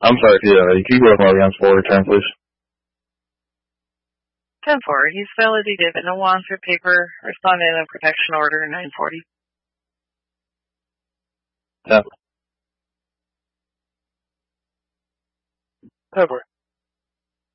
I'm sorry, can you go with Morgan's forward return, please? 10-4, he's validated in a Wanford paper, responding in a protection order 940. Yeah. 10-4.